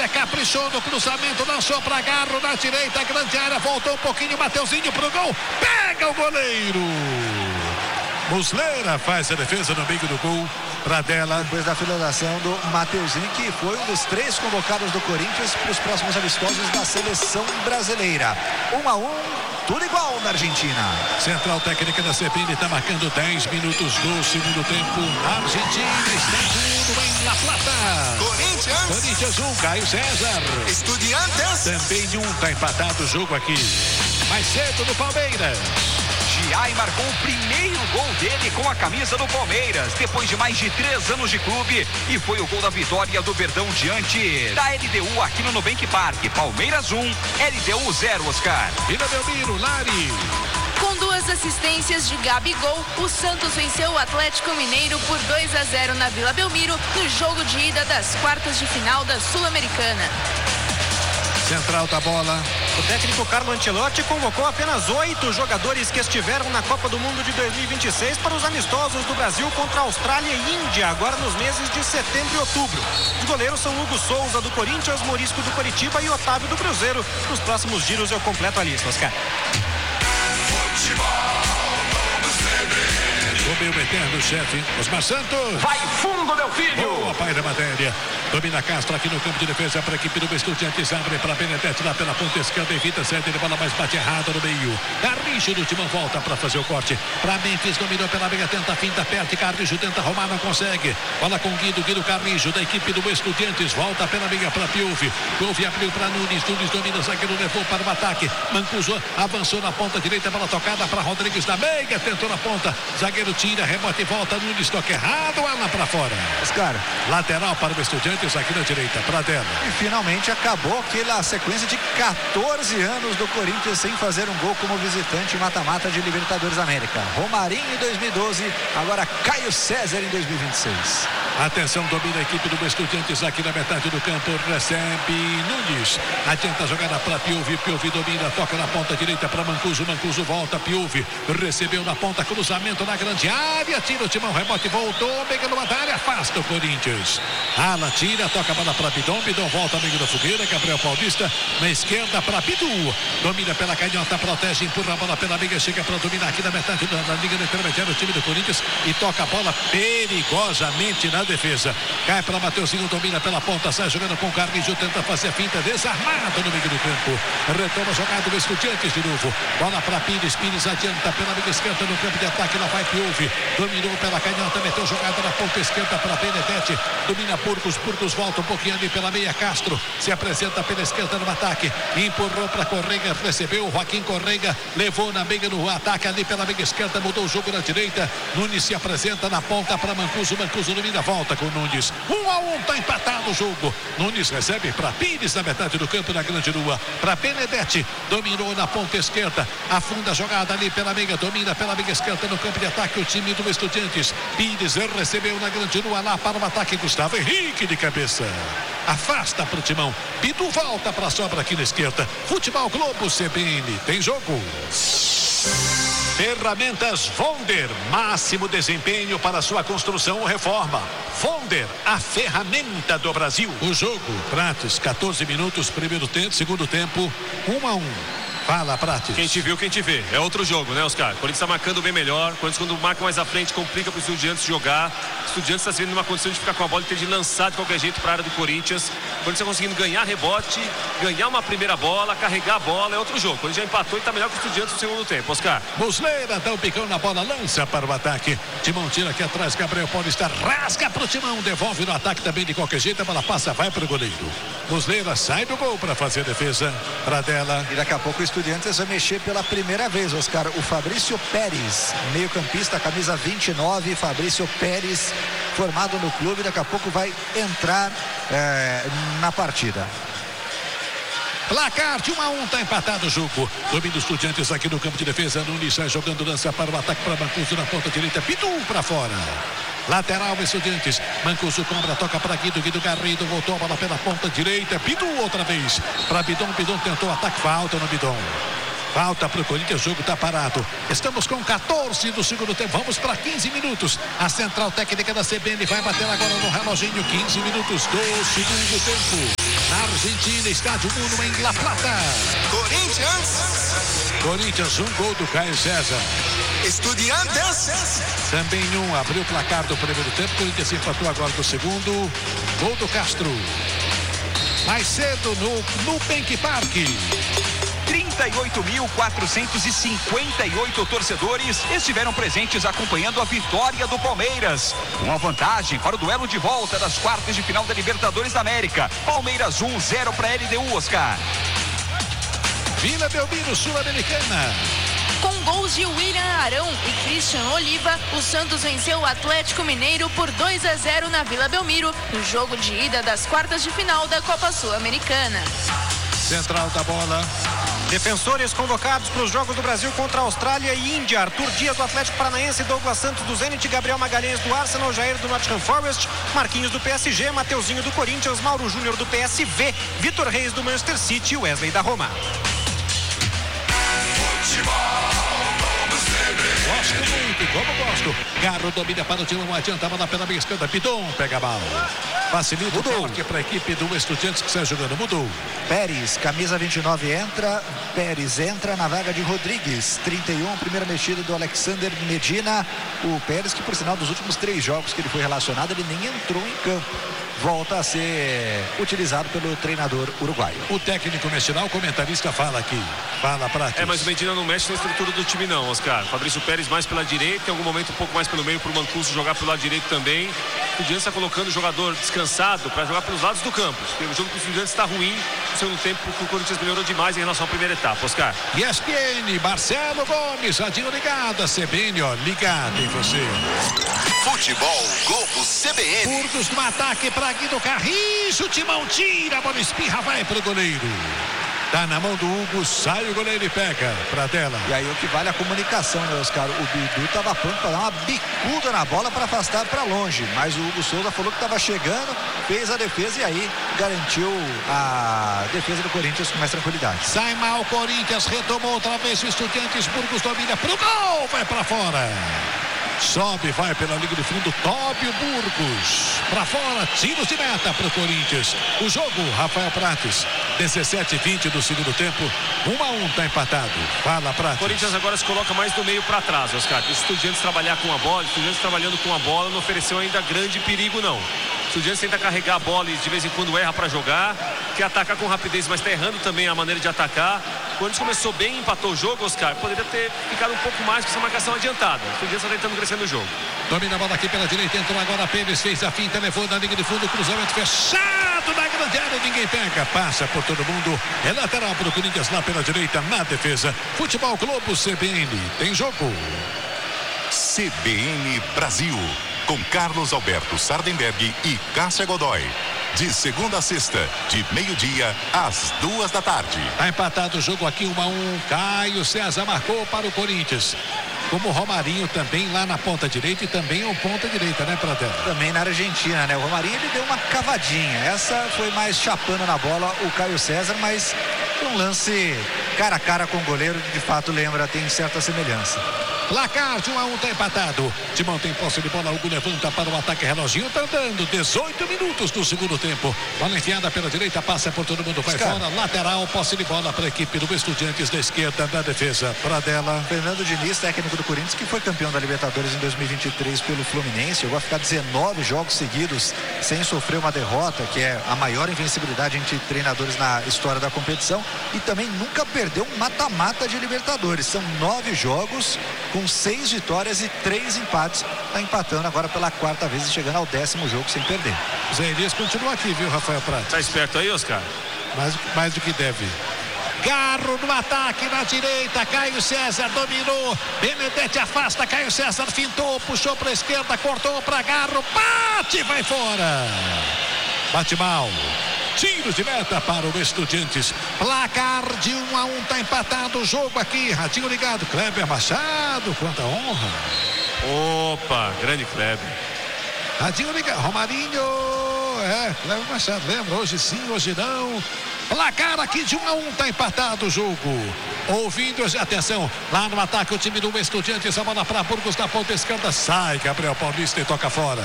área, caprichou no cruzamento, lançou para Garro na direita, grande área, voltou um pouquinho, Mateuzinho pro gol, pega o goleiro. Muslera faz a defesa no meio do gol. Pradella. Depois da finalização do Mateuzinho, que foi um dos 3 convocados do Corinthians para os próximos amistosos da seleção brasileira. 1-1, tudo igual na Argentina. Central técnica da CBN está marcando 10 minutos do segundo tempo. A Argentina está tudo em La Plata. Corinthians 1, Caio César. Estudiantes. Também 1, está empatado o jogo aqui. Mais cedo no Palmeiras. Giai marcou o primeiro gol dele com a camisa do Palmeiras, depois de mais de 3 anos de clube, e foi o gol da vitória do Verdão diante da LDU aqui no Nubank Park. Palmeiras 1, LDU 0, Oscar. Vila Belmiro, Lari. Com 2 assistências de Gabigol, o Santos venceu o Atlético Mineiro por 2-0 na Vila Belmiro, no jogo de ida das quartas de final da Sul-Americana. Central da bola. O técnico Carlo Ancelotti convocou apenas 8 jogadores que estiveram na Copa do Mundo de 2026 para os amistosos do Brasil contra a Austrália e Índia, agora nos meses de setembro e outubro. Os goleiros são Hugo Souza do Corinthians, Morisco do Coritiba e Otávio do Cruzeiro. Nos próximos giros eu completo a lista, Oscar. O meu eterno chefe, Osmar Santos. Vai fundo, meu filho! Boa, pai da matéria. Domina Castro aqui no campo de defesa para a equipe do Estudiantes. Abre para Benedetti lá pela ponta esquerda. Evita certo de bola, mas bate errado no meio. Carrijo do Timão volta para fazer o corte. Para Memphis, dominou pela meia, tenta a finta, perde. Carrijo tenta arrumar, não consegue. Bola com Guido Carrijo da equipe do Estudiantes. Volta pela meia para Piuvi. Piuvi abriu para Nunes. Nunes domina, zagueiro levou para o ataque. Mancuso avançou na ponta direita. Bola tocada para Rodrigues na meia. Tentou na ponta. Zagueiro tira, rebote e volta. Nunes toca errado. Ela para fora. Oscar. Lateral para o Estudiantes aqui na direita. Pradella. E finalmente acabou aquela sequência de 14 anos do Corinthians sem fazer um gol como visitante mata-mata de Libertadores América. Romarinho em 2012, agora Caio César em 2026. Atenção, domina a equipe do Estudiantes aqui na metade do campo. Recebe Nunes. Adianta a jogada para Piuvi. Piuvi domina, toca na ponta direita para Mancuso. Mancuso volta. Piuvi recebeu na ponta, cruzamento na grande área. Tira o Timão, rebote, voltou. Pega numa área, afasta o Corinthians. Ala tira, toca a bola para Bidon. Bidon volta, amigo da fogueira. Gabriel Paulista na esquerda para Bidu. Domina pela canhota, protege, empurra a bola pela amiga. Chega para dominar aqui na metade da liga intermediária o time do Corinthians e toca a bola perigosamente na defesa. Cai para Mateuzinho, domina pela ponta, sai jogando com o Carrijo, tenta fazer a finta, desarmado no meio do campo. Retoma a jogada do Estudiantes de novo. Bola para Pires, Pires adianta pela amiga esquerda no campo de ataque, lá vai Piuvi. Dominou pela canhota, meteu jogada na ponta esquerda para Benedetti. Domina Burgos volta um pouquinho ali pela meia. Castro se apresenta pela esquerda no ataque. Empurrou para Correia, recebeu o Joaquim Correia, levou na meia no ataque ali pela meia esquerda, mudou o jogo na direita. Nunes se apresenta na ponta para Mancuso. Mancuso domina, volta com Nunes. 1-1, tá empatado o jogo. Nunes recebe para Pires na metade do campo, na grande rua. Para Benedetti, dominou na ponta esquerda, afunda a jogada ali pela meia, domina pela meia esquerda no campo de ataque o time do Estudiantes. Pires recebeu na grande rua lá para o ataque. Gustavo Henrique de cabeça. Afasta para o Timão. Bidu volta para a sobra aqui na esquerda. Futebol Globo CBN. Tem jogo. Ferramentas Vonder, máximo desempenho para sua construção ou reforma. Vonder, a ferramenta do Brasil. O jogo, Prates, 14 minutos, primeiro tempo, segundo tempo, 1-1. Fala, Prates. Quem te viu, quem te vê. É outro jogo, né, Oscar? O Corinthians está marcando bem melhor. O Corinthians, quando marca mais à frente, complica para o Estudiantes jogar. O Estudiantes está sendo numa condição de ficar com a bola e ter de lançar de qualquer jeito para a área do Corinthians. O Corinthians está conseguindo ganhar rebote, ganhar uma primeira bola, carregar a bola. É outro jogo. O Corinthians já empatou e está melhor que o Estudiantes no segundo tempo, Oscar. Muslera dá o picão na bola, lança para o ataque. Timão tira aqui atrás, Gabriel Paulista rasga para o Timão, devolve no ataque também de qualquer jeito. A bola passa, vai para o goleiro. Muslera sai do gol para fazer a defesa. Pradella. E daqui a pouco o Estudiantes vai mexer pela primeira vez, Oscar. O Fabrício Pérez, meio campista, camisa 29, Fabrício Pérez, formado no clube, daqui a pouco vai entrar na partida. Placar de 1-1, tá empatado o jogo. Domínio Estudiantes aqui no campo de defesa. Nunes sai jogando, lança para o ataque para Mancuso na ponta direita. Pitu para fora. Lateral Estudiantes. Mancuso compra, toca para Guido Garrido, voltou a bola pela ponta direita. Pitu outra vez para Bidon. Bidon tentou ataque, falta no Bidon. Falta para o Corinthians, o jogo está parado. Estamos com 14 do segundo tempo. Vamos para 15 minutos. A central técnica da CBN vai bater agora no reloginho. 15 minutos do segundo tempo. Na Argentina, estádio Uno em La Plata. Corinthians, 1 gol do Caio César. Estudiantes. Também 1, abriu o placar do primeiro tempo. Corinthians empatou agora do segundo. Gol do Castro. Mais cedo no Nubank Park. 38.458 torcedores estiveram presentes acompanhando a vitória do Palmeiras. Uma vantagem para o duelo de volta das quartas de final da Libertadores da América. Palmeiras 1, 0 para a LDU, Oscar. Vila Belmiro, Sul-Americana. Com gols de William Arão e Christian Oliva, o Santos venceu o Atlético Mineiro por 2-0 na Vila Belmiro, no jogo de ida das quartas de final da Copa Sul-Americana. Central da bola. Defensores convocados para os Jogos do Brasil contra a Austrália e Índia: Arthur Dias do Atlético Paranaense, Douglas Santos do Zenit, Gabriel Magalhães do Arsenal, Jair do Nottingham Forest, Marquinhos do PSG, Mateuzinho do Corinthians, Mauro Júnior do PSV, Vitor Reis do Manchester City e Wesley da Roma. Gosto muito, como gosto. Garro domina para o time, não adianta, a bola pela meia esquerda. Pidon pega a bola. Facilita o toque para a equipe do Estudiantes que está jogando. Mudou. Pérez, camisa 29 entra. Pérez entra na vaga de Rodrigues. 31, primeira mexida do Alexander Medina. O Pérez, que por sinal dos últimos 3 jogos que ele foi relacionado, ele nem entrou em campo. Volta a ser utilizado pelo treinador uruguaio. O técnico nacional, o comentarista fala aqui. Fala pra ti. Mas o Medina não mexe na estrutura do time não, Oscar. Fabrício Pérez mais pela direita, em algum momento um pouco mais pelo meio, pro Mancuso jogar pelo lado direito também. O Estudiantes está colocando o jogador descansado para jogar pelos lados do campo. O jogo do Estudiantes está ruim. No segundo tempo, o Corinthians melhorou demais em relação à primeira etapa, Oscar. ESPN, Marcelo Gomes, radinho ligado, a CBN, ó, ligado em você. Futebol Globo CBN. Burgos no ataque para Guido Carriço, o Timão tira, a bola espirra, vai pro goleiro. Tá na mão do Hugo, sai o goleiro e pega pra tela. E aí o que vale a comunicação, né, Oscar? O Bidu tava pronto para dar uma bicuda na bola para afastar para longe, mas o Hugo Souza falou que tava chegando, fez a defesa e aí garantiu a defesa do Corinthians com mais tranquilidade. Sai mal o Corinthians, retomou outra vez o Estudiantes, Burgos domina pro gol, vai pra fora. Sobe, vai pela linha de fundo, Tóbio Burgos. Pra fora, tiros de meta pro Corinthians. O jogo, Rafael Prates, 17-20 do segundo tempo. 1-1, tá empatado. Fala, Prates. O Corinthians agora se coloca mais do meio pra trás, Oscar. Os Estudiantes trabalhar com a bola, os Estudiantes trabalhando com a bola, não ofereceu ainda grande perigo, não. O Estudiantes tenta carregar a bola e de vez em quando erra pra jogar, quer atacar com rapidez, mas tá errando também a maneira de atacar. O Corinthians começou bem, empatou o jogo, Oscar. Poderia ter ficado um pouco mais com essa marcação adiantada. O Estudiantes está tentando crescer no jogo. Domina a bola aqui pela direita, entrou agora Pérez, fez a finta, levou na linha de fundo, cruzamento fechado na grande área, ninguém pega, passa por todo mundo, é lateral para o Corinthians lá pela direita, na defesa. Futebol Globo CBN, tem jogo. CBN Brasil, com Carlos Alberto Sardenberg e Cássia Godoy. De segunda a sexta, de meio-dia às 2 da tarde. Tá empatado o jogo aqui, 1-1. Caio César marcou para o Corinthians. Como o Romarinho também lá na ponta direita e também o ponta direita, né, Pradel? Também na Argentina, né? O Romarinho ele deu uma cavadinha. Essa foi mais chapando na bola o Caio César, mas um lance cara a cara com o goleiro, de fato lembra, tem certa semelhança. Placar de 1-1, tá empatado. Timão tem posse de bola, Hugo levanta para o ataque, reloginho tá andando, 18 minutos do segundo tempo. Bola enfiada pela direita, passa por todo mundo, vai fora, lateral, posse de bola para a equipe do Estudiantes da esquerda, na defesa, Pradella. Fernando Diniz, técnico do Corinthians, que foi campeão da Libertadores em 2023 pelo Fluminense, chegou a ficar 19 jogos seguidos sem sofrer uma derrota, que é a maior invencibilidade entre treinadores na história da competição, e também nunca perdeu um mata-mata de Libertadores. São 9 jogos com 6 vitórias e 3 empates. Está empatando agora pela 4ª vez e chegando ao 10º jogo sem perder. Zé Elias continua aqui, viu, Rafael Prates? Tá esperto aí, Oscar? Mais do que deve. Garro no ataque na direita, Caio César dominou, Benedetti afasta, Caio César fintou, puxou para a esquerda, cortou para Garro, bate, vai fora. Bate mal. Tiros de meta para o Estudiantes. Placar de 1-1, tá empatado o jogo aqui. Ratinho ligado, Kleber Machado, quanta honra. Opa, grande Kleber. Ratinho ligado, Romarinho. Kleber Machado, lembra? Hoje sim, hoje não. Placar aqui de 1-1, tá empatado o jogo. Ouvindo, atenção, lá no ataque o time do Estudiantes, a bola para Burgos na ponta esquerda, sai Gabriel Paulista e toca fora.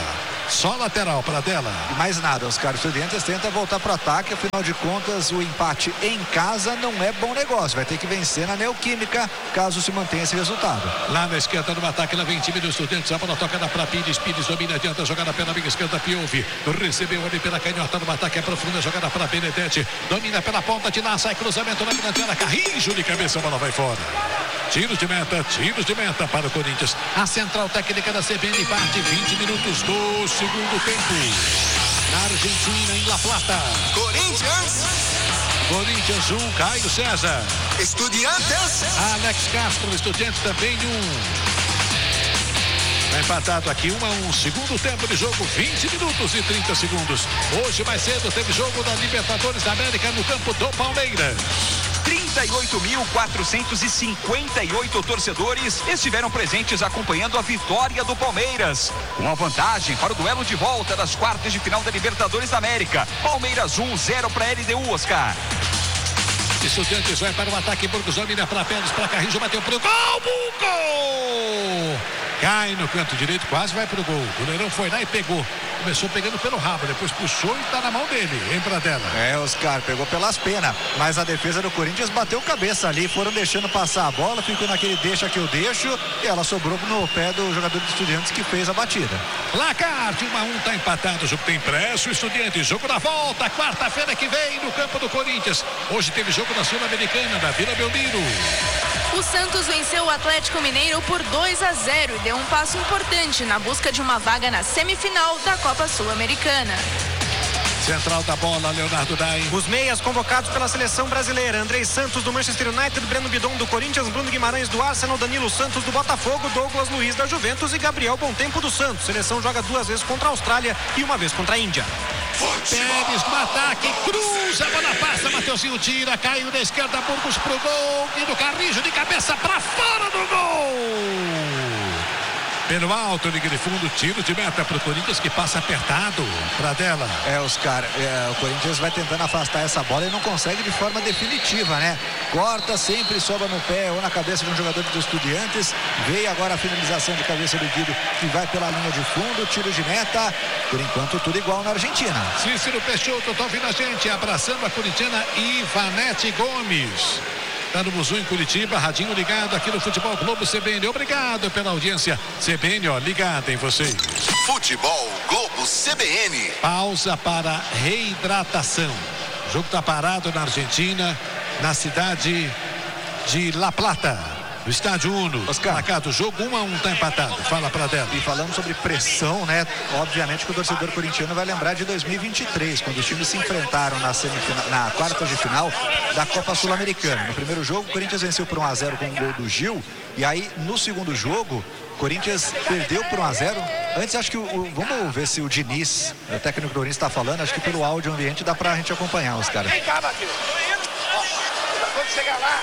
Só lateral para dela. E mais nada, Oscar. Estudiantes tenta voltar para o ataque, afinal de contas o empate em casa não é bom negócio, vai ter que vencer na Neoquímica caso se mantenha esse resultado. Lá na esquerda no ataque, lá vem time do Estudiantes, a bola tocada para Pires domina, adianta, jogada pela amiga esquerda, Piove recebeu ali pela canhota no ataque, é profunda, jogada para Benedetti, domina pela ponta de lá, sai cruzamento na grande área, Carrijo de cabeça, a bola vai fora. Tiros de meta para o Corinthians. A central técnica da CBN parte 20 minutos do segundo tempo. Na Argentina, em La Plata. Corinthians 1, Caio César. Estudiantes. Alex Castro, Estudiantes também 1. Está empatado aqui 1-1. Segundo tempo de jogo, 20 minutos e 30 segundos. Hoje mais cedo teve jogo da Libertadores da América no campo do Palmeiras. 38.458 torcedores estiveram presentes acompanhando a vitória do Palmeiras. Com a vantagem para o duelo de volta das quartas de final da Libertadores da América. Palmeiras 1-0 para a LDU, Oscar. Estudiantes vai para o ataque, Burgos domina para Pérez, para Carrijo, bateu pro gol, gol! Cai no canto direito, quase vai pro gol. O goleirão foi lá e pegou. Começou pegando pelo rabo, depois puxou e tá na mão dele, hein, Pradella? Oscar, pegou pelas penas, mas a defesa do Corinthians bateu cabeça ali, foram deixando passar a bola, ficou naquele deixa que eu deixo, e ela sobrou no pé do jogador de Estudiantes que fez a batida. Placar de 1-1, tá empatado, o jogo tem impresso, Estudiantes, jogo da volta, quarta-feira que vem no campo do Corinthians. Hoje teve jogo da Sul-Americana, da Vila Belmiro. O Santos venceu o Atlético Mineiro por 2-0 e deu um passo importante na busca de uma vaga na semifinal da Copa Sul-Americana. Central da bola, Leonardo Dai. Os meias convocados pela seleção brasileira: Andrei Santos do Manchester United, Breno Bidon do Corinthians, Bruno Guimarães do Arsenal, Danilo Santos do Botafogo, Douglas Luiz da Juventus e Gabriel Bontempo do Santos. Seleção joga 2 vezes contra a Austrália e 1 vez contra a Índia. Pérez no ataque, cruza, a bola passa, Mateuzinho tira, caiu na esquerda, Burgos pro gol, e do Carrijo de cabeça para fora do gol. Pelo alto, liga de fundo, tiro de meta para o Corinthians que passa apertado. Pradella. Oscar, o Corinthians vai tentando afastar essa bola e não consegue de forma definitiva, né? Corta, sempre sobra no pé ou na cabeça de um jogador dos Estudiantes. Veio agora a finalização de cabeça do Guido, que vai pela linha de fundo, tiro de meta. Por enquanto, tudo igual na Argentina. Cícero Peixoto, tá ouvindo a gente, abraçando a corintiana Ivanete Gomes. Tá no Buzu em Curitiba, radinho ligado aqui no Futebol Globo CBN. Obrigado pela audiência. CBN, ó, ligado em vocês. Futebol Globo CBN. Pausa para reidratação. O jogo tá parado na Argentina, na cidade de La Plata. No estádio Uno. Oscar. Marcado o jogo, 1-1, tá empatado. Fala, Pradella. E falando sobre pressão, né? Obviamente que o torcedor corintiano vai lembrar de 2023, quando os times se enfrentaram na quarta de final da Copa Sul-Americana. No primeiro jogo, o Corinthians venceu por 1-0 com o gol do Gil. E aí, no segundo jogo, o Corinthians perdeu por 1-0. Antes, acho que vamos ver se o Diniz, o técnico do Corinthians, está falando. Acho que pelo áudio ambiente dá pra gente acompanhar os caras. Vem cá, Matheus. Quando chegar lá,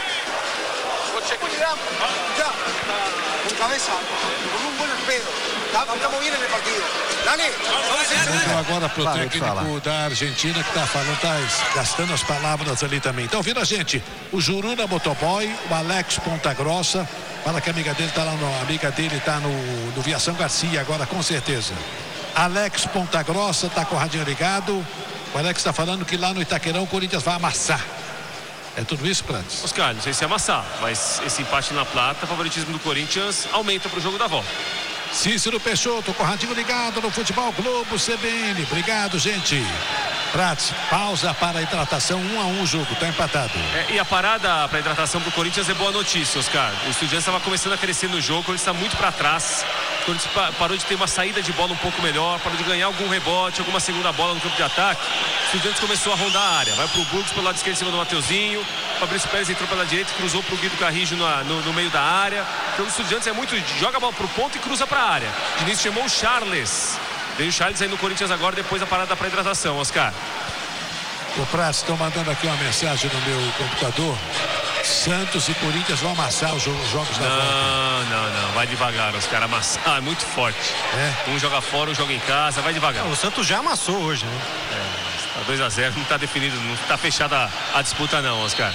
ya, con cabeza, con un buen pedo. Estamos bien en el partido. Dale, Vamos agora pro Parou de técnico falar. da Argentina que tá falando, tá gastando as palavras ali também. Então, ouvindo a gente, o Juruna Motoboy, o Alex Ponta Grossa, fala que a amiga dele tá lá, a amiga dele tá no Viação Garcia agora, com certeza. Alex Ponta Grossa, tá com o radinho ligado. O Alex tá falando que lá no Itaquerão o Corinthians vai amassar. É tudo isso, Prates? Oscar, não sei se é amassar, mas esse empate na Plata, o favoritismo do Corinthians aumenta para o jogo da volta. Cícero Peixoto, com o radinho ligado no Futebol Globo CBN. Obrigado, gente. Prates, pausa para a hidratação, 1-1 o jogo, tá empatado. E a parada para a hidratação pro Corinthians é boa notícia, Oscar. O Estudiantes estava começando a crescer no jogo, o Corinthians está muito para trás. O Corinthians parou de ter uma saída de bola um pouco melhor, parou de ganhar algum rebote, alguma segunda bola no campo de ataque. O Estudiantes começou a rondar a área, vai pro Burgos pelo lado esquerdo em cima do Mateuzinho. O Fabrício Pérez entrou pela direita, cruzou pro Guido Carrijo no meio da área. Então o Estudiantes é muito, joga a bola pro ponto e cruza para a área. Diniz chamou o Charles. Veio o Charles aí no Corinthians agora, depois da parada para hidratação, Oscar. O Prates, estão mandando aqui uma mensagem no meu computador. Santos e Corinthians vão amassar os jogos da volta. Não, vai devagar, Oscar. Amassar é muito forte. Um joga fora, um joga em casa, vai devagar. O Santos já amassou hoje, né? Tá 2-0, não tá definido, não tá fechada a disputa não, Oscar.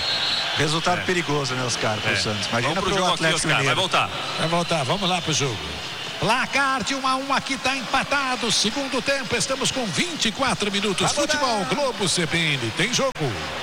Resultado perigoso, né, Oscar, pro Santos. Imagina vamos pro jogo Atlético aqui, Oscar, Mineiro. vai voltar. Vai voltar, vamos lá pro jogo. Placar de 1-1, aqui está empatado. Segundo tempo, estamos com 24 minutos. Futebol Globo CBN, tem jogo.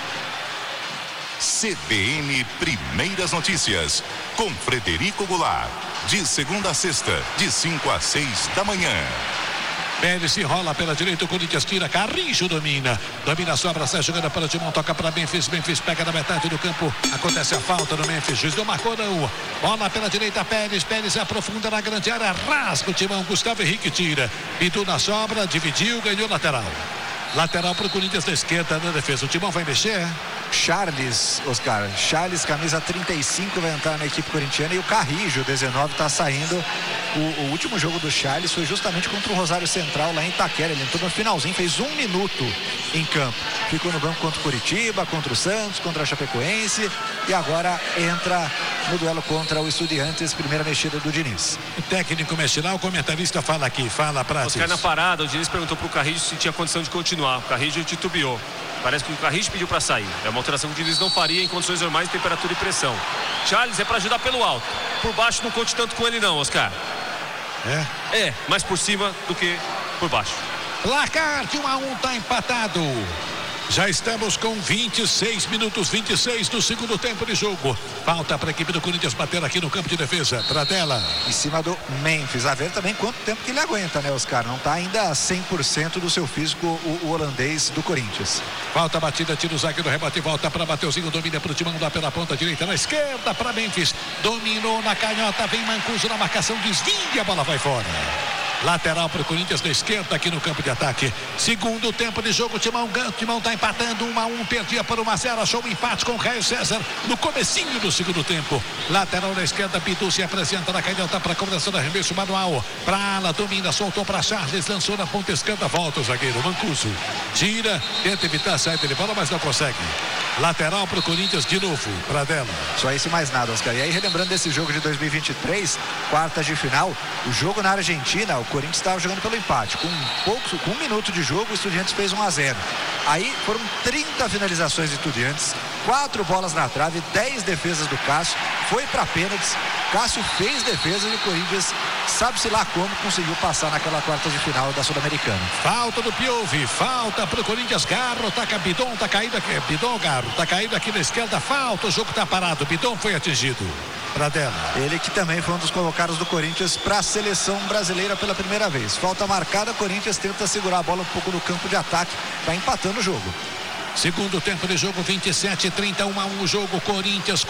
CBN Primeiras Notícias, com Frederico Goulart. De segunda a sexta, de 5 às 6 da manhã. Pérez se rola pela direita, o Corinthians tira, Carrijo domina a sobra, sai jogando para o Timão, toca para Memphis pega na metade do campo, acontece a falta no Memphis, juiz não marcou não, bola pela direita, Pérez aprofunda na grande área, rasga o Timão, Gustavo Henrique tira, Bidu na sobra, dividiu, ganhou lateral para o Corinthians da esquerda na defesa, o Timão vai mexer. Charles, Oscar, camisa 35, vai entrar na equipe corintiana, e o Carrijo, 19, está saindo. O último jogo do Charles foi justamente contra o Rosário Central lá em Itaquera. Ele entrou no finalzinho, fez 1 minuto em campo, ficou no banco contra o Curitiba, contra o Santos, contra a Chapecoense, e agora entra no duelo contra o Estudiantes, primeira mexida do Diniz. O técnico mexe lá, o comentarista fala aqui, fala pra Oscar, na parada, o Diniz perguntou pro Carrijo se tinha condição de continuar. O Carrijo titubeou. Parece que o Carrijo pediu para sair. É uma alteração que o Diniz não faria em condições normais de temperatura e pressão. Charles é para ajudar pelo alto. Por baixo não conte tanto com ele não, Oscar. É, mais por cima do que por baixo. Placar de 1-1, tá empatado. Já estamos com 26 minutos, 26 do segundo tempo de jogo. Falta para a equipe do Corinthians bater aqui no campo de defesa. Pradella. Em cima do Memphis. A ver também quanto tempo que ele aguenta, né, Oscar? Não está ainda 100% do seu físico o holandês do Corinthians. Falta a batida, tira o zagueiro, rebate e volta para Mateuzinho. Domina para o Timão, dá pela ponta direita, na esquerda para Memphis. Dominou na canhota, vem Mancuso na marcação, desvia, a bola vai fora. Lateral para o Corinthians da esquerda aqui no campo de ataque. Segundo tempo de jogo, o Timão está empatando 1-1, perdia para o 1-0, achou um empate com o Caio César no comecinho do segundo tempo. Lateral da esquerda, Bidu se apresenta na canhota para a cobrança do arremesso manual. Para ala, domina, soltou para Charles, lançou na ponta esquerda, volta o zagueiro, Mancuso. Tira, tenta evitar a saída de bola, mas não consegue. Lateral para o Corinthians de novo, Pradella. Só isso e mais nada, Oscar. E aí, relembrando desse jogo de 2023, quartas de final, o jogo na Argentina, o Corinthians estava jogando pelo empate. Com 1 minuto de jogo, o Estudiantes fez 1-0. Aí foram 30 finalizações de Estudiantes, 4 bolas na trave, 10 defesas do Cássio, foi para pênaltis. Cássio fez defesa e o Corinthians, sabe-se lá como, conseguiu passar naquela quarta de final da Sul-Americana. Falta do Piove, falta pro Corinthians, Garro, Bidon tá caído aqui, Bidon, Garro, tá caído aqui na esquerda, falta, o jogo tá parado, Bidon foi atingido. Pradella. Ele que também foi um dos convocados do Corinthians para a seleção brasileira pela primeira vez. Falta marcada, o Corinthians tenta segurar a bola um pouco no campo de ataque, tá empatando o jogo. Segundo tempo de jogo, 27-30, 1-1 o jogo, Corinthians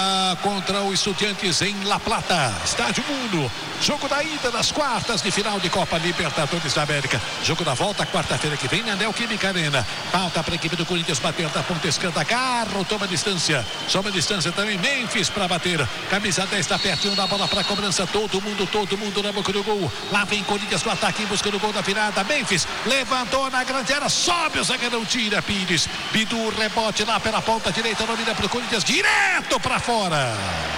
contra o Estudiantes em La Plata, Estádio Mundo. Jogo da ida das quartas de final de Copa Libertadores da América. Jogo da volta, quarta-feira que vem, na Neoquímica Arena. Falta para a equipe do Corinthians bater da ponta esquerda, Carro toma distância também, Memphis para bater. Camisa 10 está pertinho da bola para cobrança, todo mundo na boca do gol. Lá vem Corinthians com ataque em busca do gol da virada. Memphis levantou na grande área, sobe o zagueirão, tira Pires. Bidu, rebote lá pela ponta direita, domina para o Corinthians, direto para fora.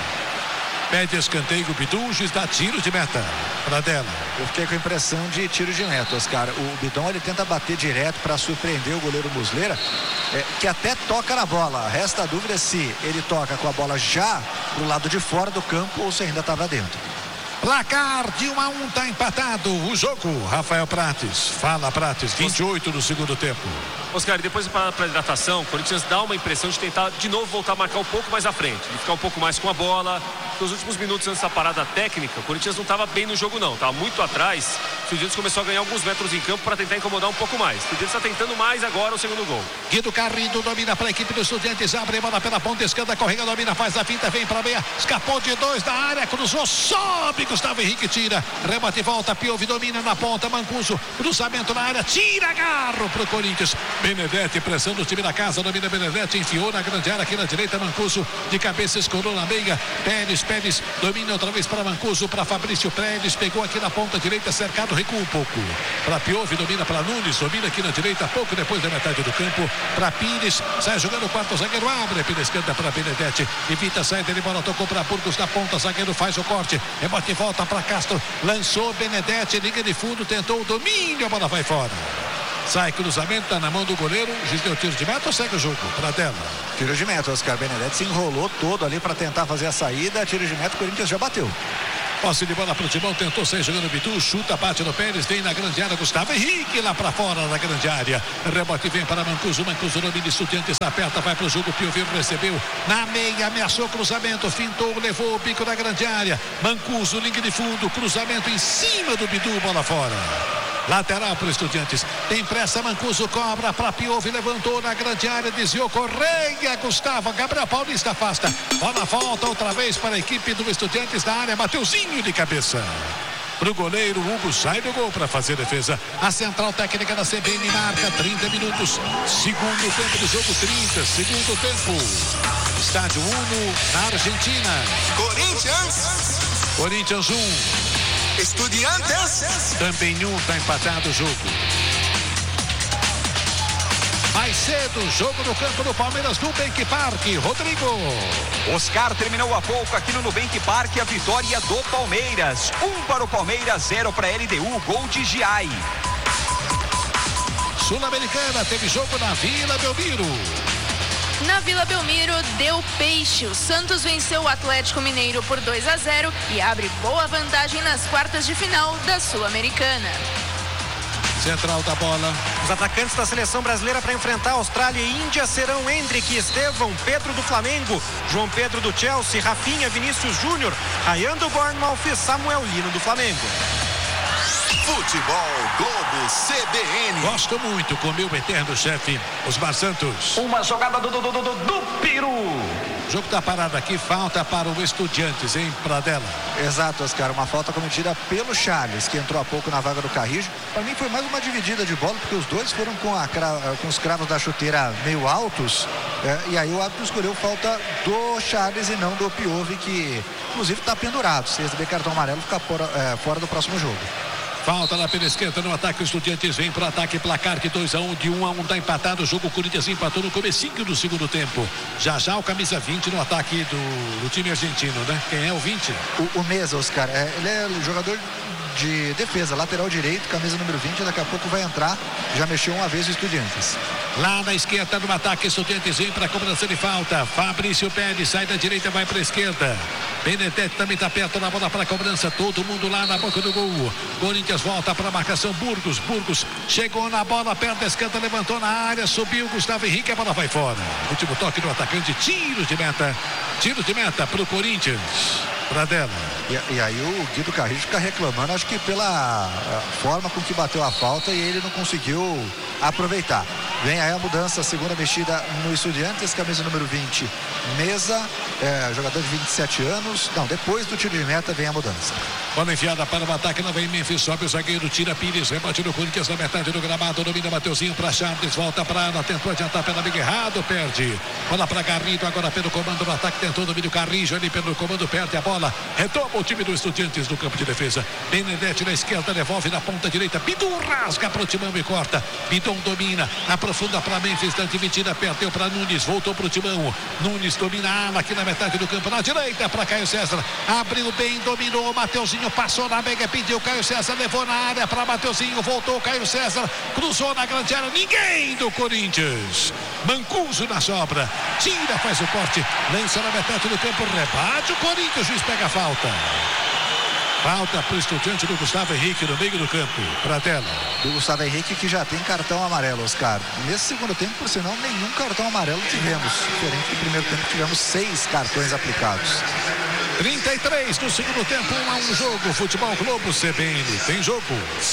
Pede escanteio, o Bidu, o juiz dá tiro de meta. Pradella. Eu fiquei com a impressão de tiro de meta, Oscar. O Bidon, ele tenta bater direto para surpreender o goleiro Muslera, que até toca na bola. Resta a dúvida se ele toca com a bola já pro lado de fora do campo ou se ainda estava dentro. Placar de 1-1, tá empatado o jogo. Rafael Prates, fala Prates, 28 no segundo tempo. Oscar, depois para a hidratação, o Corinthians dá uma impressão de tentar de novo voltar a marcar um pouco mais à frente, de ficar um pouco mais com a bola. Nos últimos minutos antes da parada técnica, o Corinthians não estava bem no jogo não, estava muito atrás. O Estudiantes começou a ganhar alguns metros em campo para tentar incomodar um pouco mais. O Estudiantes está tentando mais agora o segundo gol. Guido Carrido domina para a equipe do Estudiantes, abre bola pela ponta esquerda, correga, domina, faz a finta, vem para a meia, escapou de 2 da área, cruzou, sobe, Gustavo Henrique tira, rebate e volta, Piove domina na ponta, Mancuso, cruzamento na área, tira, Garro pro Corinthians. Benedetti, pressão do time da casa, domina Benedetti, enfiou na grande área aqui na direita, Mancuso, de cabeça, escorou na meia, Pérez, domina outra vez para Mancuso, para Fabrício Pérez, pegou aqui na ponta direita, cercado, recua um pouco, para Piove, domina para Nunes, domina aqui na direita, pouco depois da metade do campo, para Pires, sai jogando o quarto zagueiro, abre pela esquerda para Benedetti, evita a saída de bola, tocou para Burgos na ponta, zagueiro faz o corte, rebote e volta para Castro, lançou Benedetti, liga de fundo, tentou o domínio, a bola vai fora. Sai cruzamento, tá na mão do goleiro, o juiz deu tiro de meta ou segue o jogo? Pradella. Tiro de meta, Oscar. Benedetti se enrolou todo ali para tentar fazer a saída, tiro de meta, o Corinthians já bateu. Posse de bola para o Timão, tentou sair jogando o Bitu, chuta, bate no Pérez, vem na grande área, Gustavo Henrique lá para fora da grande área. Rebote vem para Mancuso domina Estudiantes, aperta, vai para o jogo, Pio Vivo recebeu na meia, ameaçou cruzamento, fintou, levou o bico da grande área. Mancuso, linha de fundo, cruzamento em cima do Bidu, bola fora. Lateral para o Estudiantes. Tem pressa, Mancuso cobra para Piove, levantou na grande área, desviou Correia, Gustavo, Gabriel Paulista afasta. Bola volta outra vez para a equipe do Estudiantes na área, Mateuzinho de cabeça. Para o goleiro, Hugo sai do gol para fazer defesa. A central técnica da CBN marca 30 minutos. Segundo tempo do jogo, 30. Segundo tempo. Estádio Uno, na Argentina. Corinthians 1. Estudiantes Também 1, está empatado o jogo. Mais cedo, jogo no campo do Palmeiras, Nubank Park. Rodrigo. Oscar terminou há pouco aqui no Nubank Park a vitória do Palmeiras. 1 para o Palmeiras, 0 para a LDU, gol de Giai. Sul-Americana, teve jogo na Vila Belmiro. Na Vila Belmiro, deu peixe. O Santos venceu o Atlético Mineiro por 2-0 e abre boa vantagem nas quartas de final da Sul-Americana. Central da bola. Os atacantes da seleção brasileira para enfrentar Austrália e Índia serão Hendrick, Estevão, Pedro do Flamengo, João Pedro do Chelsea, Rafinha, Vinícius Júnior, Ryan do Bournemouth e Samuel Lino do Flamengo. Futebol Globo CBN. Gosto muito com meu eterno chefe, Osmar Santos. Uma jogada do Piru. O jogo está parado aqui, falta para o Estudiantes, em Pradella. Exato, Oscar, uma falta cometida pelo Charles, que entrou há pouco na vaga do Carrijo. Para mim foi mais uma dividida de bola, porque os dois foram com os cravos da chuteira meio altos, e aí o árbitro escolheu falta do Charles e não do Piove, que inclusive está pendurado. Se receber cartão amarelo, fica fora do próximo jogo. Falta lá pela esquerda no ataque, o Estudiantes vem para o ataque, placar de 2-1, de 1-1, está empatado o jogo, o Corinthians empatou no comecinho do segundo tempo. Já o camisa 20 no ataque do time argentino, né? Quem é o 20? O Mesa, Oscar, ele é jogador de defesa, lateral direito, camisa número 20, daqui a pouco vai entrar, já mexeu uma vez o Estudiantes. Lá na esquerda no ataque, Estudiantes vem para a cobrança de falta. Fabrício Pérez sai da direita, vai para a esquerda. Benedetti também está perto da bola para a cobrança. Todo mundo lá na boca do gol. Corinthians volta para a marcação. Burgos chegou na bola, perto da esquerda, levantou na área, subiu Gustavo Henrique, a bola vai fora. Último toque do atacante, tiro de meta para o Corinthians. Pradella. E aí o Guido Carrijo fica reclamando, acho que pela forma com que bateu a falta e ele não conseguiu aproveitar. Vem aí a mudança, segunda mexida no Estudiantes, camisa número 20, Mesa, jogador de 27 anos. Não, depois do tiro de meta vem a mudança. Bola enfiada para o ataque, não vem Memphis, sobe o zagueiro, tira Pires, rebate no Corinthians na metade do gramado, domina Mateuzinho para Charles, volta para ela, tentou adiantar pela amiga errado, perde. Bola para Garrido, agora pelo comando do ataque, tentou domínio Carrijo ali pelo comando, perde a bola, retoma o time do Estudiantes no campo de defesa. Benedetti na esquerda, devolve na ponta direita, Bidon rasga para o Timão e corta. Bidon domina, aprofunda para Memphis, da dividida, perdeu para Nunes, voltou para o Timão. Nunes domina a ala aqui na metade do campo, na direita para Caio César, abriu bem, dominou, Mateuzinho passou na mega, pediu Caio César, levou na área para Mateuzinho, voltou Caio César, cruzou na grande área, ninguém do Corinthians. Mancuso na sobra, tira, faz o corte, lança na metade do campo, rebate o Corinthians, o juiz pega a falta. Falta para o Estudiante do Gustavo Henrique no meio do campo. Pradella. Do Gustavo Henrique, que já tem cartão amarelo, Oscar. Nesse segundo tempo, por sinal, nenhum cartão amarelo tivemos. Diferente do primeiro tempo, tivemos 6 cartões aplicados. 33 no segundo tempo, 1-1 jogo. Futebol Globo CBN. Tem jogo.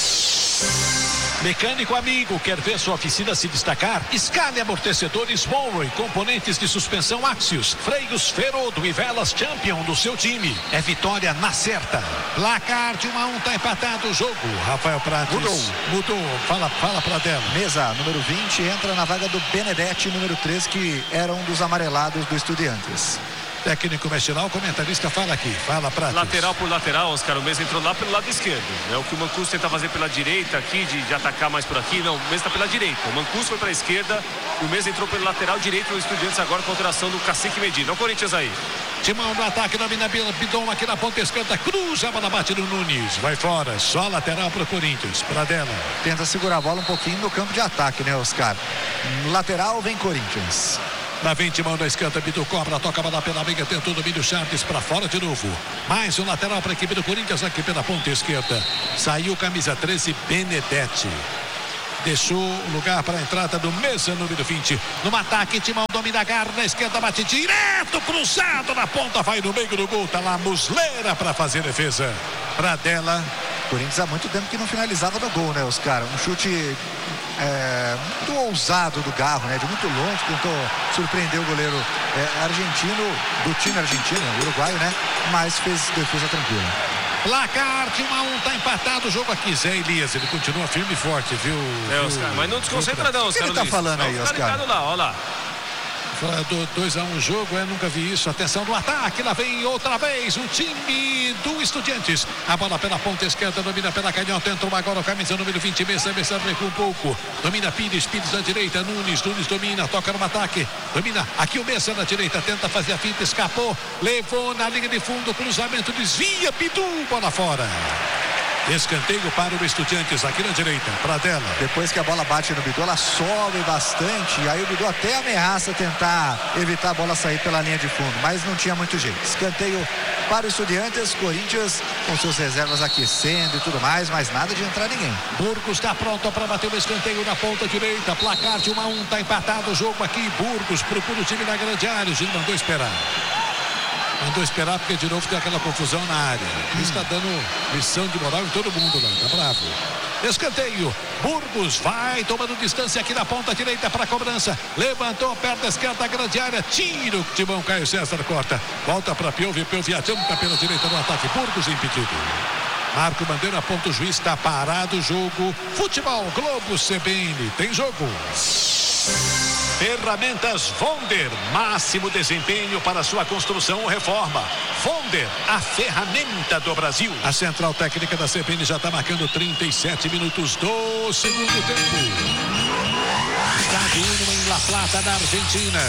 Mecânico amigo, quer ver sua oficina se destacar? Escale amortecedores Monroe, componentes de suspensão Axios, freios Ferodo e velas Champion do seu time. É vitória na certa. Placar de 1-1, tá empatado o jogo. Rafael Prates. Mudou. Fala Pradella. Mesa, número 20, entra na vaga do Benedetti, número 3, que era um dos amarelados do Estudiantes. Técnico mexe lá, o comentarista fala aqui. Fala, Prates. Lateral por lateral, Oscar. O Mesa entrou lá pelo lado esquerdo. O que o Mancuso tenta fazer pela direita aqui, de atacar mais por aqui. Não, o Mesa está pela direita. O Mancuso foi para a esquerda e o Mesa entrou pelo lateral direito do Estudiantes agora com a alteração do Cacique Medina. O Corinthians aí. Timão no ataque, domina Bidon aqui na ponta esquerda, cruza, a bola bate no Nunes, vai fora, só lateral para o Corinthians. Pradella. Tenta segurar a bola um pouquinho no campo de ataque, né, Oscar? No lateral vem Corinthians. Lá vem Timão na esquerda, Bidu cobra, toca a bola pela meia, tentou o domínio, Charles para fora de novo. Mais um lateral para a equipe do Corinthians aqui pela ponta esquerda. Saiu camisa 13, Benedetti. Deixou o lugar para a entrada do mesa número 20. No ataque, Timão domina a garra na esquerda, bate direto, cruzado na ponta, vai no meio do gol. Tá lá Muslera para fazer defesa. Pradella. Corinthians há muito tempo que não finalizava no gol, né, Oscar? Um chute muito ousado do Garro, né? De muito longe, tentou surpreender o goleiro argentino, do time argentino, uruguaio, né? Mas fez defesa tranquila. Placar de 1-1, tá empatado o jogo aqui. Zé Elias, ele continua firme e forte, viu? Oscar, mas não desconcentra não, Oscar. O que ele tá falando aí, Oscar? Tá ligado lá, olha lá. 2-1 o jogo, nunca vi isso. Atenção no ataque, lá vem outra vez o time do Estudiantes. A bola pela ponta esquerda, domina pela canhota, entrou agora o camisa número 20, Messa recua um pouco, domina Pires à direita, Nunes domina, toca no ataque, domina aqui o Messa na direita, tenta fazer a finta, escapou, levou na linha de fundo, cruzamento, desvia, Bidu, bola fora. Escanteio para o Estudiantes aqui na direita, Pradella. Depois que a bola bate no Bidu, ela sobe bastante. E aí o Bidu até ameaça tentar evitar a bola sair pela linha de fundo, mas não tinha muito jeito. Escanteio para o Estudiantes, Corinthians com suas reservas aquecendo e tudo mais, mas nada de entrar ninguém. Burgos está pronto para bater o escanteio na ponta direita. Placar de 1-1, está empatado o jogo aqui. Burgos procura o time na grande área. O Gil mandou esperar. Mandou esperar porque de novo tem aquela confusão na área. Está dando lição de moral em todo mundo lá, tá bravo. Escanteio, Burgos vai tomando distância aqui na ponta direita para a cobrança. Levantou, perna esquerda, grande área, tiro, Timão, Caio César corta. Volta para Piove adianta pela direita no ataque. Burgos impedido. Marco Bandeira, ponto, juiz, está parado o jogo. Futebol Globo CBN, tem jogo. Ferramentas Vonder, máximo desempenho para sua construção ou reforma. Vonder, a ferramenta do Brasil. A central técnica da CBN já está marcando 37 minutos do segundo tempo. Estádio Uno em La Plata, na Argentina.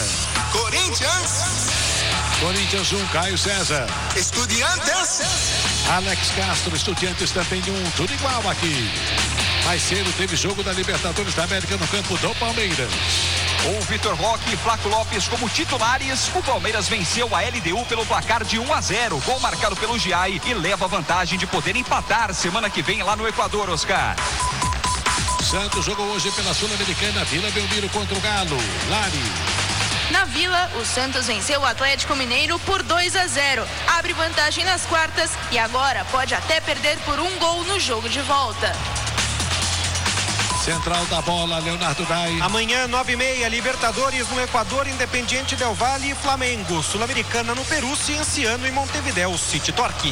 Corinthians 1, Caio César. Estudiantes. Alex Castro, Estudiantes também 1, tudo igual aqui. Mais cedo teve jogo da Libertadores da América no campo do Palmeiras. Com Vitor Roque e Flaco Lopes como titulares, o Palmeiras venceu a LDU pelo placar de 1-0. Gol marcado pelo Giai e leva a vantagem de poder empatar semana que vem lá no Equador, Oscar. Santos jogou hoje pela Sul-Americana, Vila Belmiro contra o Galo. Lari. Na Vila, o Santos venceu o Atlético Mineiro por 2-0. Abre vantagem nas quartas e agora pode até perder por 1 gol no jogo de volta. Central da bola, Leonardo Dai. Amanhã, 9h30, Libertadores no Equador, Independiente Del Valle e Flamengo. Sul-Americana no Peru, Cienciano e Montevidéu, City Torque.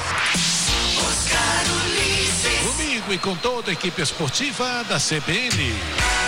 Comigo e com toda a equipe esportiva da CBN.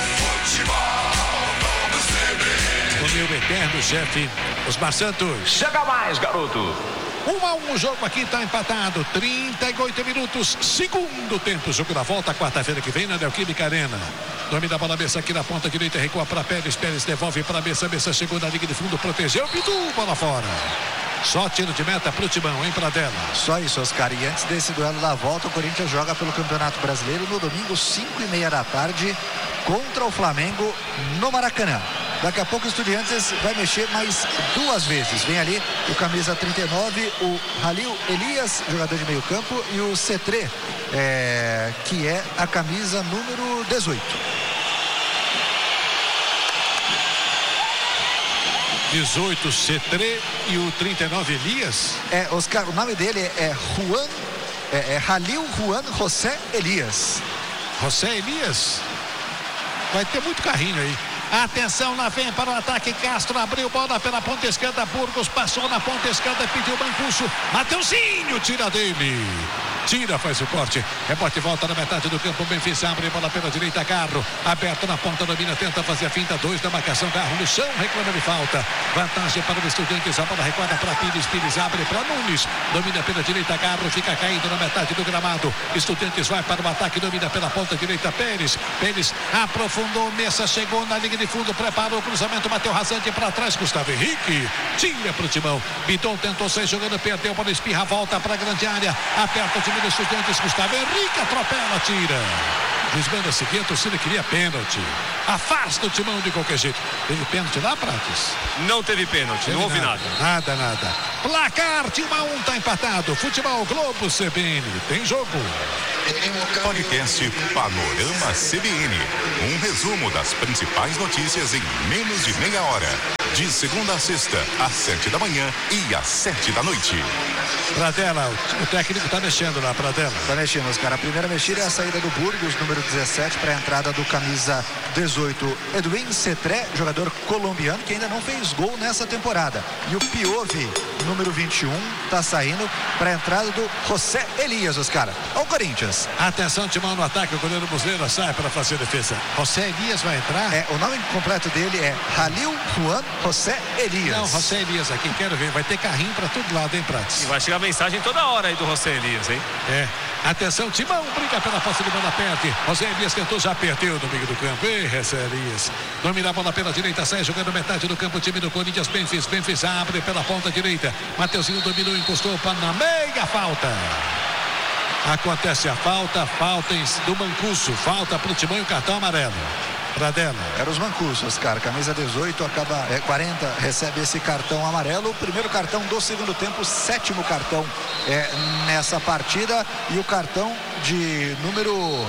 O meu eterno chefe, Osmar Santos. Chega mais, garoto. 1-1 o jogo aqui, está empatado. 38 minutos, segundo tempo. Jogo da volta, quarta-feira que vem na Neoquímica Arena. Domina a bola, Messa aqui na ponta direita, recua para Pérez. Pérez devolve para Messa. Messa chegou na linha de fundo, protegeu. Bidu, bola fora. Só tiro de meta pro Timão, hein, Pradella? Só isso, Oscar. E antes desse duelo da volta, o Corinthians joga pelo Campeonato Brasileiro no domingo, 5h30 da tarde, contra o Flamengo no Maracanã. Daqui a pouco o Estudiantes vai mexer mais 2 vezes. Vem ali o camisa 39, o Halil Elias, jogador de meio campo, e o Cetré, que é a camisa número 18. 18, Cetré, e o 39, Elias? Oscar, o nome dele é Halil Juan José Elias. José Elias? Vai ter muito carrinho aí. Atenção, lá vem para o ataque Castro, abriu bola pela ponta esquerda, Burgos passou na ponta esquerda, pediu Mancuso, Mateuzinho tira dele. Tira, faz o corte, rebote, volta na metade do campo, Memphis abre bola pela direita, Carro, aberto na ponta, domina, tenta fazer a finta, 2 da marcação, Carro no chão, reclama de falta, vantagem para o Estudiantes, a bola recuada para Pires, Pires abre para Nunes, domina pela direita, Carro, fica caído na metade do gramado, Estudiantes vai para o ataque, domina pela ponta direita, Pérez aprofundou, Messa chegou na linha de fundo, preparou o cruzamento, bateu rasante para trás, Gustavo Henrique, tira para o Timão, Biton tentou sair jogando, perdeu, para espirra, volta para a grande área, aperta o time do Estudiantes, Gustavo Henrique atropela, tira. Desmanda a seguir, a torcida queria pênalti. Afasta o Timão de qualquer jeito. Teve pênalti lá, Prates? Não teve pênalti, não houve nada. Nada. Placar de 1-1, tá empatado. Futebol Globo CBN, tem jogo. Podcast Panorama CBN. Um resumo das principais notícias em menos de meia hora. De segunda a sexta, às 7 da manhã e às 7 da noite. Pradella, o técnico tá mexendo lá, Pradella. Tá mexendo, os caras. A primeira mexida é a saída do Burgos, número 17, para a entrada do camisa 18, Edwin Cetré, jogador colombiano que ainda não fez gol nessa temporada. E o Piovi, número 21, tá saindo para a entrada do José Elias, os caras. Olha o Corinthians. Atenção, Timão no ataque, o goleiro Muslera sai para fazer a defesa. José Elias vai entrar? O nome completo dele é Halil Juan José Elias. Não, José Elias aqui, quero ver, vai ter carrinho para todo lado, hein, Prates? E vai chegar mensagem toda hora aí do José Elias, hein? Atenção, Timão, briga pela posse de bola, perde. José Elias tentou, já perdeu no meio do campo. José Elias domina a bola pela direita, sai jogando metade do campo, o time do Corinthians. Memphis abre pela ponta direita. Mateuzinho dominou, encostou para na meia, falta. Acontece a falta do Mancuso. Falta pro Timão e o cartão amarelo. Pradella. Era os Mancusos, cara. Camisa 18, acaba 40, recebe esse cartão amarelo. O primeiro cartão do segundo tempo, o 7º cartão nessa partida. E o cartão de número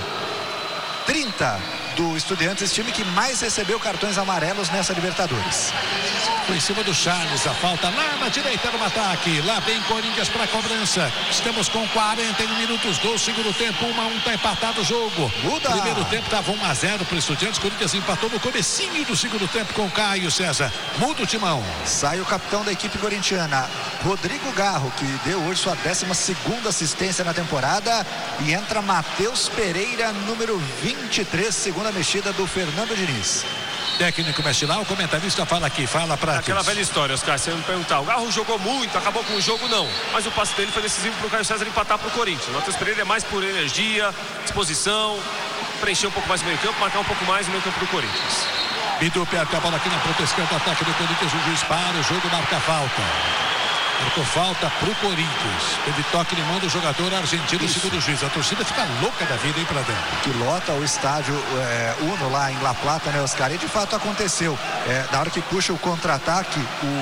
30 do Estudiantes, time que mais recebeu cartões amarelos nessa Libertadores. Foi em cima do Charles, a falta lá na direita no ataque. Lá vem Corinthians para a cobrança. Estamos com 41 minutos do segundo tempo. 1-1, tá empatado o jogo. Muda. Primeiro tempo estava 1-0 para o Estudiantes. Corinthians empatou no comecinho do segundo tempo com Caio César. Muda o Timão. Sai o capitão da equipe corintiana, Rodrigo Garro, que deu hoje sua 12ª assistência na temporada. E entra Matheus Pereira, número 23, segunda mexida do Fernando Diniz. Técnico mexe lá, o comentarista fala aqui, fala pra aquela velha história, Oscar, você me perguntar, o Garro jogou muito, acabou com o jogo, não. Mas o passe dele foi decisivo pro Caio César empatar pro Corinthians. O Matheus Pereira é mais por energia, disposição, preencher um pouco mais o meio campo, marcar um pouco mais o meio campo do Corinthians. Bidu perde a bola aqui na ponta esquerda, ataque do Corinthians, o juiz para, o jogo marca a falta. Marcou falta pro Corinthians. Teve toque de mão do jogador argentino, segundo o juiz. A torcida fica louca da vida, hein, pra dentro. Que lota o estádio Uno lá em La Plata, né, Oscar? E de fato aconteceu. Na hora que puxa o contra-ataque,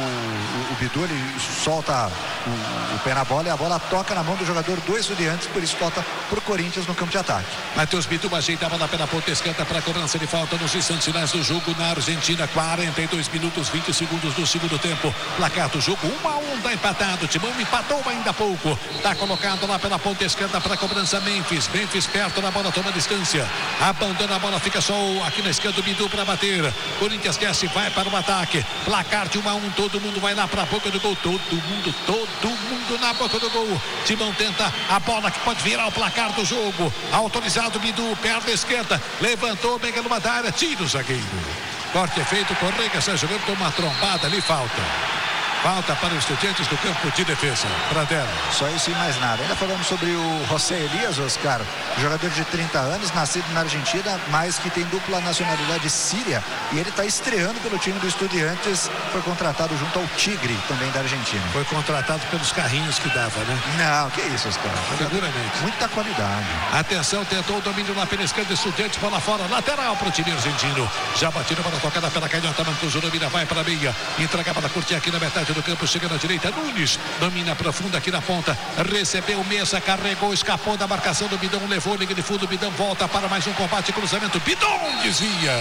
o Bidu, ele solta o pé na bola e a bola toca na mão do jogador do Estudiantes, por isso volta pro Corinthians no campo de ataque. Matheus Bidu ajeita a bola pela ponta esquerda para a cobrança de falta nos instantes finais do jogo na Argentina. 42 minutos, 20 segundos do segundo tempo. Placar do jogo 1-1, tá empatado. O Timão empatou ainda há pouco. Tá colocado lá pela ponta esquerda para a cobrança Memphis. Memphis perto da bola, toma distância. Abandona a bola, fica só aqui na esquerda o Bidu para bater. Corinthians desce, vai para o ataque. Placar de 1-1, todo mundo vai lá para a boca do gol. Todo mundo na boca do gol. Timão tenta a bola que pode virar o placar do jogo. Autorizado Bidu, perna esquerda. Levantou, pega numa da área, tira o zagueiro. Corte é feito, Correia sai jogando, toma uma trombada ali, falta. Falta para os Estudiantes do campo de defesa. Pradella. Só isso e mais nada. Ainda falamos sobre o José Elias, Oscar, jogador de 30 anos, nascido na Argentina, mas que tem dupla nacionalidade síria. E ele está estreando pelo time do Estudiantes. Foi contratado junto ao Tigre, também da Argentina. Foi contratado pelos carrinhos que dava, né? Não, que isso, Oscar. Seguramente. Muita qualidade. Atenção, tentou o domínio lá pela esquerda, Estudiantes, bola fora, lateral para o time argentino. Já batida para tocada pela canhota, Mancuso domina, vai para a meia. Entrega para curtir aqui na metade do campo, chega na direita, Nunes domina profunda aqui na ponta, recebeu mesa, carregou, escapou da marcação do Bidão, levou liga de fundo, Bidão volta para mais um combate, cruzamento, Bidão desvia,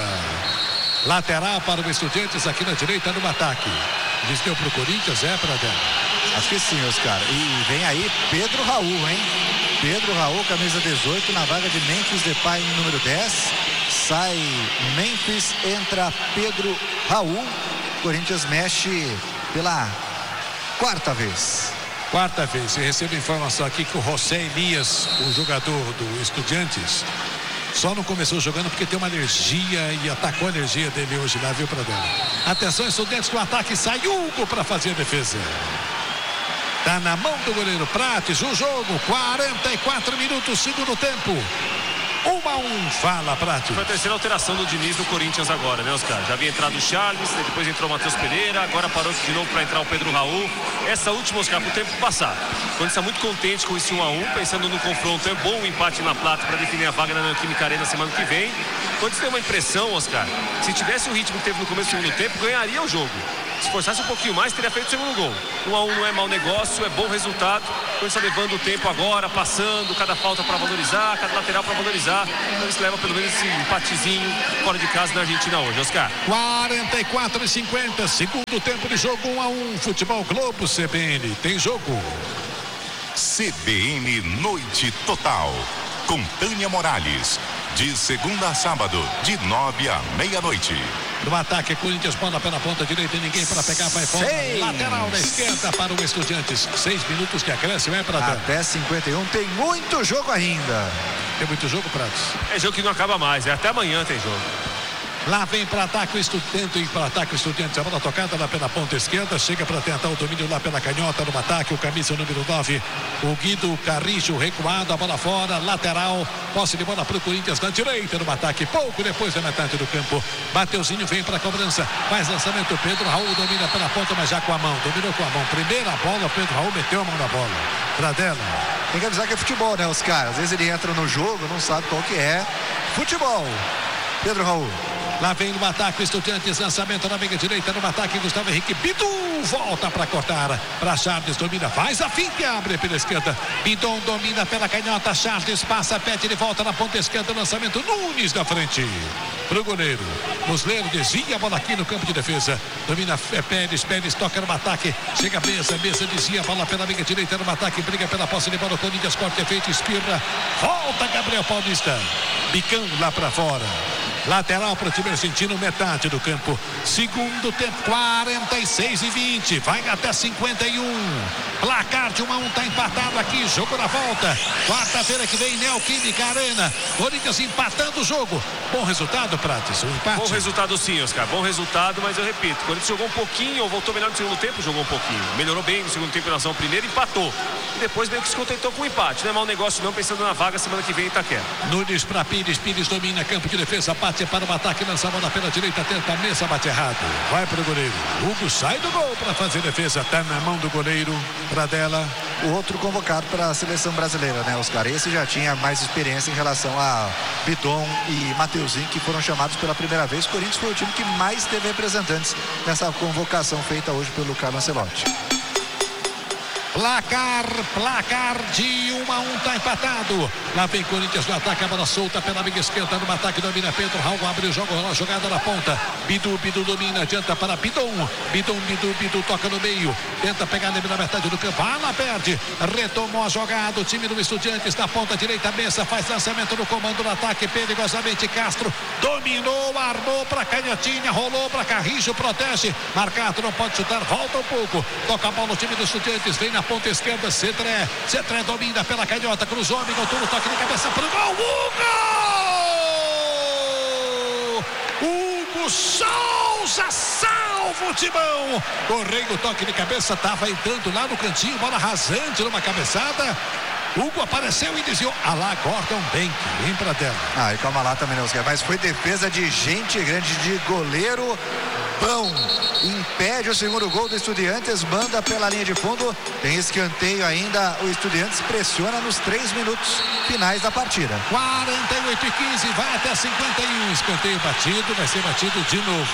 lateral para o Estudiantes aqui na direita no ataque, desviou para o Corinthians, para dentro. Acho que sim, Oscar, e vem aí Pedro Raul, hein? Pedro Raul, camisa 18, na vaga de Memphis Depay, número 10, sai Memphis, entra Pedro Raul, Corinthians mexe pela quarta vez. E recebo informação aqui que o José Elias, o jogador do Estudiantes, só não começou jogando porque tem uma alergia e atacou a alergia dele hoje lá, viu, Pradella? Atenção, Estudiantes do ataque, sai Hugo para fazer a defesa. Tá na mão do goleiro Prates, o jogo, 44 minutos, segundo tempo. 1-1. Fala, Prato. Foi a terceira alteração do Diniz no Corinthians agora, né, Oscar? Já havia entrado o Charles, depois entrou o Matheus Pereira, agora parou de novo para entrar o Pedro Raul. Essa última, Oscar, pro tempo passar. Quando está muito contente com esse 1-1, pensando no confronto, é bom o empate na Plata para definir a vaga na Neoquímica Arena semana que vem. Quando você tem uma impressão, Oscar, se tivesse o ritmo que teve no começo do segundo tempo, ganharia o jogo. Se forçasse um pouquinho mais, teria feito o segundo gol. 1-1 não é mau negócio, é bom resultado. Quando está levando o tempo agora, passando, cada falta para valorizar, cada lateral para valorizar. Então isso leva pelo menos esse empatezinho fora de casa na Argentina hoje, Oscar. 44-50, segundo tempo de jogo, 1-1. Futebol Globo CBN, tem jogo. CBN Noite Total, com Tânia Morales. De segunda a sábado, de 9 à meia-noite. No ataque, Corinthians, bola pela ponta direita, ninguém para pegar, vai fora. Lateral da esquerda para o Estudiantes. 6 minutos de acréscimo, Prato? Até 51, tem muito jogo ainda. Tem muito jogo, Pratos? É jogo que não acaba mais, até amanhã tem jogo. Lá vem para ataque o Estudante e para ataque o Estudiantes. A bola tocada lá pela ponta esquerda. Chega para tentar o domínio lá pela canhota no ataque. O camisa número 9. O Guido Carrijo recuado. A bola fora. Lateral. Posse de bola para o Corinthians na direita no ataque. Pouco depois da metade do campo. Mateuzinho vem para a cobrança. Faz lançamento. Pedro Raul domina pela ponta, mas já com a mão. Dominou com a mão. Primeira bola. Pedro Raul meteu a mão na bola. Pradella. Tem que avisar que é futebol, né, os caras? Às vezes ele entra no jogo, não sabe qual que é. Futebol. Pedro Raul. Lá vem no ataque o Estudiantes, lançamento na meia direita no ataque, Gustavo Henrique, Bidu volta para cortar, para Charles, domina, faz a finta e abre pela esquerda, Bidon domina pela canhota, Charles passa, pede de volta na ponta esquerda, lançamento, Nunes na frente, pro goleiro, Muslero desvia a bola aqui no campo de defesa, domina Pérez toca no ataque, chega Mesa desvia a bola pela meia direita no ataque, briga pela posse de bola, Corinthians, corte efeito, espirra, volta Gabriel Paulista, bicando lá para fora. Lateral para o time argentino, metade do campo. Segundo tempo, 46-20. Vai até 51. Placar de 1-1, tá empatado aqui. Jogo na volta. Quarta-feira que vem, Neoquímica Arena. Corinthians empatando o jogo. Bom resultado, Prates, o empate. Bom resultado sim, Oscar. Bom resultado, mas eu repito. O Corinthians jogou um pouquinho, ou voltou melhor no segundo tempo, jogou um pouquinho. Melhorou bem no segundo tempo em relação ao primeiro, empatou. E depois meio que se contentou com o empate. Não é mau negócio não, pensando na vaga semana que vem em Itaquera. Nunes para Pires domina campo de defesa, bate para o ataque, lança a bola pela direita, tenta a mesa, bate errado. Vai para o goleiro. Hugo sai do gol para fazer defesa, tá na mão do goleiro. Pradella. O outro convocado para a seleção brasileira, né, Oscar? Esse já tinha mais experiência em relação a Bidon e Mateuzinho, que foram chamados pela primeira vez. O Corinthians foi o time que mais teve representantes nessa convocação feita hoje pelo Carlo Ancelotti. Placar de 1-1, tá empatado. Lá vem Corinthians no ataque, a bola solta pela meia esquerda no ataque, domina Pedro Raul, abre o jogo, jogada na ponta. Bidu domina, adianta para Bidon, toca no meio, tenta pegar ele na metade do campo, lá perde, retomou a jogada, o time do Estudiantes na ponta direita, Mesa faz lançamento no comando do ataque, perigosamente Castro, dominou, armou para Canhotinha, rolou para Carrijo, protege, Marcato não pode chutar, volta um pouco, toca a bola o time do Estudiantes, vem na ponta esquerda, Cetré domina pela canhota, cruzou, Minotouro, toque de cabeça pro gol, Hugo Souza salva o Timão, correndo, toque de cabeça, tava entrando lá no cantinho, bola rasante numa cabeçada, Hugo apareceu e desviou. Lá Gordon Bank, vem pra tela. E calma lá também, Oscar, mas foi defesa de gente grande, de goleiro bom. Impede o segundo gol do Estudiantes, manda pela linha de fundo, tem escanteio ainda, o Estudiantes pressiona nos 3 minutos finais da partida. 48-15, vai até 51, escanteio batido, vai ser batido de novo.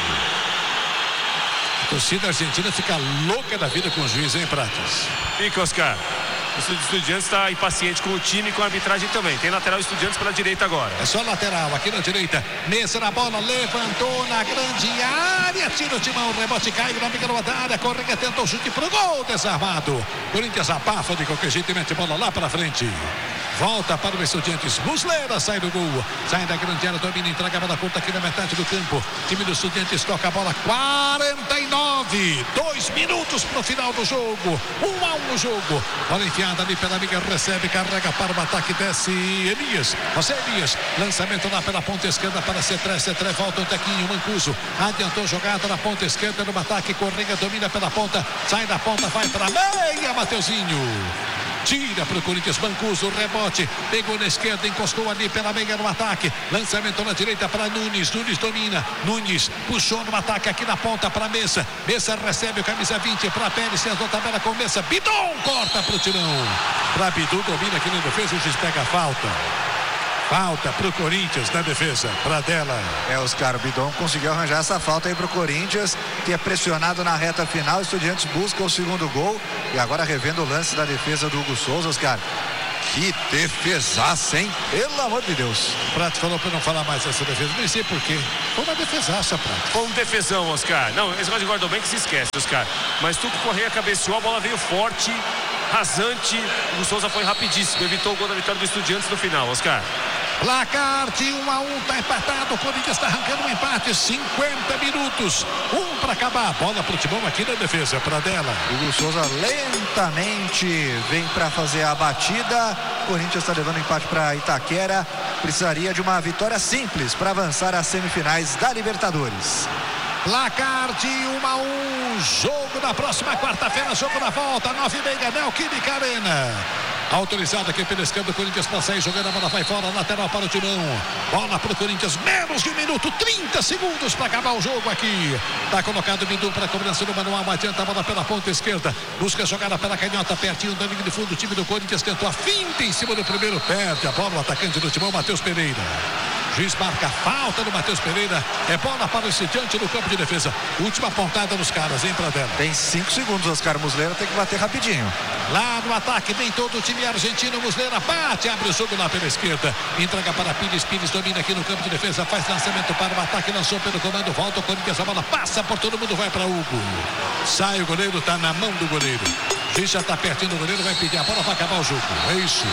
A torcida argentina fica louca da vida com o juiz, hein, Pratas? Fica, Oscar. O Estudiantes está impaciente com o time e com a arbitragem também. Tem lateral Estudiantes pela direita agora. É só lateral aqui na direita. Mesa na bola, levantou na grande área. Tira o Timão, rebote cai na amiga da área. Correia tentou chute pro gol, desarmado. Corinthians abafa de qualquer jeito e mete bola lá para frente. Volta para o Estudiantes. Muslera sai do gol. Sai da grande área, domina, entrega a bola curta aqui na metade do campo. Time do Estudiantes toca a bola. 49. 2 minutos pro final do jogo. 1-1 o jogo. Bola enfiada ali pela amiga, recebe, carrega para o ataque, desce Elias. José Elias. Lançamento lá pela ponta esquerda para Cetré. Cetré volta um tequinho, Mancuso. Adiantou jogada na ponta esquerda no ataque. Correia domina pela ponta. Sai da ponta, vai para meia, Mateuzinho. Tira para o Corinthians, Mancuso, rebote, pegou na esquerda, encostou ali pela meia no ataque, lançamento na direita para Nunes, Nunes domina, Nunes puxou no ataque aqui na ponta para Messa, Messa recebe o camisa 20 para Pérez, sentou tabela com Messa, Bidon corta para o Tirão, para Bidu, domina aqui na defesa, o juiz pega a falta. Falta para o Corinthians na defesa, para dela. Oscar, o Bidon conseguiu arranjar essa falta aí para o Corinthians, que é pressionado na reta final. O Estudiantes busca o segundo gol. E agora revendo o lance da defesa do Hugo Souza, Oscar. Que defesaça, hein? Pelo amor de Deus. Prato falou para não falar mais dessa defesa. Nem sei porquê. Foi uma defesaça, Prato. Foi um defesão, Oscar. Não, esse negócio de guardou bem que se esquece, Oscar. Mas Tuco Correia cabeceou, a bola veio forte, rasante. O Souza foi rapidíssimo, evitou o gol da vitória do Estudiantes no final, Oscar. Placar de 1-1, tá empatado. O Corinthians está arrancando um empate, 50 minutos. 1 para acabar. Bola pro Timão aqui na defesa, para dela. Hugo Souza lentamente vem para fazer a batida. O Corinthians está levando empate para Itaquera. Precisaria de uma vitória simples para avançar às semifinais da Libertadores. Placar de 1-1. Jogo na próxima quarta-feira, jogo na volta, 9h30, Neoquímica Arena. Autorizado aqui pela esquerda, o Corinthians para sair jogando, a bola vai fora, lateral para o Timão. Bola para o Corinthians, menos de 1 minuto, 30 segundos para acabar o jogo aqui. Está colocado o Bidu para a cobrança do manual, adianta a bola pela ponta esquerda. Busca a jogada pela canhota, pertinho da linha de fundo. O time do Corinthians tentou a finta em cima do primeiro, perde a bola, o atacante do Timão, Matheus Pereira. Juiz marca a falta do Matheus Pereira. É bola para o Estudiante no campo de defesa. Última pontada dos caras, hein, Pradella? Tem 5 segundos, Oscar. Muslera tem que bater rapidinho. Lá no ataque, vem todo o time argentino. Muslera bate, abre o jogo lá pela esquerda. Entrega para Pires, Pires domina aqui no campo de defesa. Faz lançamento para o ataque, lançou pelo comando. Volta o Corinthians, a bola passa por todo mundo, vai para Hugo. Sai o goleiro, tá na mão do goleiro. O juiz já tá pertinho do goleiro, vai pedir a bola para acabar o jogo. É isso.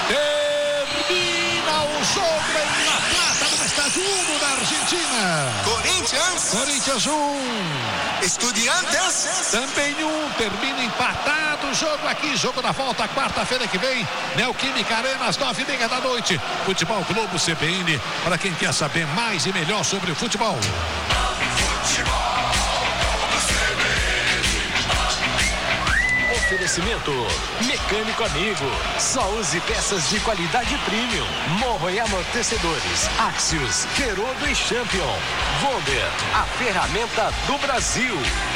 Termina o jogo em La Plata, no estádio 1 da Argentina. Corinthians 1. Estudiantes Também 1. Termina empatado o jogo aqui. Jogo na volta, quarta-feira que vem. Neoquímica Arena, às 9h30 da noite. Futebol Globo CBN. Para quem quer saber mais e melhor sobre o futebol. Oferecimento Mecânico Amigo. Só use peças de qualidade premium. Morro e amortecedores. Axios, Ferodo e Champion. Vonder, a ferramenta do Brasil.